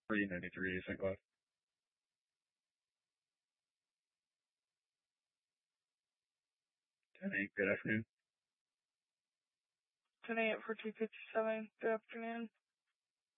393 St. Cloud. 10-8, good afternoon. 10-8 for 257, good afternoon.